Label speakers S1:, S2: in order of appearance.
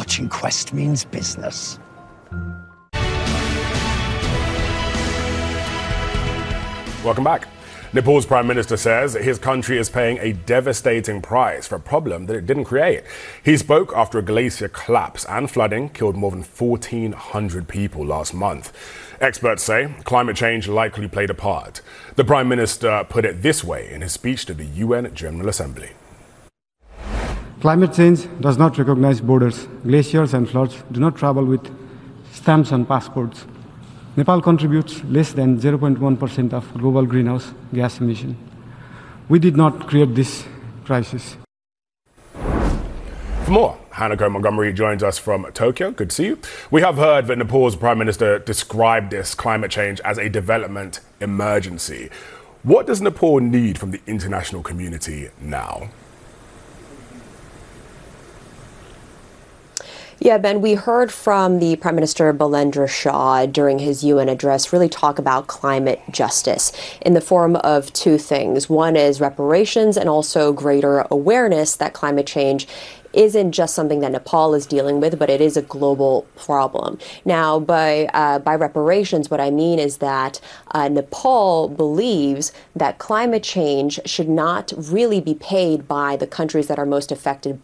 S1: watching Quest means business.
S2: Welcome back. Nepal's Prime Minister says his country is paying a devastating price for a problem that it didn't create. He spoke after a glacier collapse and flooding killed more than 1,400 people last month. Experts say climate change likely played a part. The Prime Minister put it this way in his speech to the UN General Assembly.
S3: Climate change does not recognize borders. Glaciers and floods do not travel with stamps and passports. Nepal contributes less than 0.1% of global greenhouse gas emission. We did not create this crisis.
S2: For more, Hanako Montgomery joins us from Tokyo. Good to see you. We have heard that Nepal's Prime Minister described this climate change as a development emergency. What does Nepal need from the international community now?
S4: Yeah, Ben, we heard from the Prime Minister Balendra Shah during his UN address really talk about climate justice in the form of two things. One is reparations and also greater awareness that climate change isn't just something that Nepal is dealing with, but it is a global problem. Now, by reparations, what I mean is that Nepal believes that climate change should not really be paid by the countries that are most affected